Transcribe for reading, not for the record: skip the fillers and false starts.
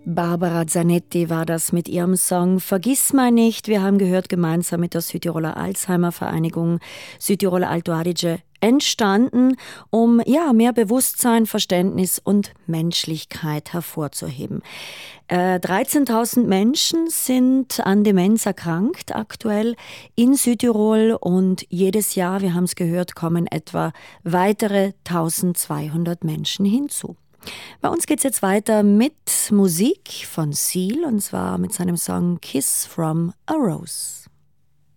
Barbara Zanetti war das mit ihrem Song Vergiss mal nicht. Wir haben gehört, gemeinsam mit der Südtiroler Alzheimer-Vereinigung Südtiroler Alto Adige entstanden, um mehr Bewusstsein, Verständnis und Menschlichkeit hervorzuheben. 13.000 Menschen sind an Demenz erkrankt aktuell in Südtirol und jedes Jahr, wir haben es gehört, kommen etwa weitere 1.200 Menschen hinzu. Bei uns geht's jetzt weiter mit Musik von Seal und zwar mit seinem Song Kiss from a Rose.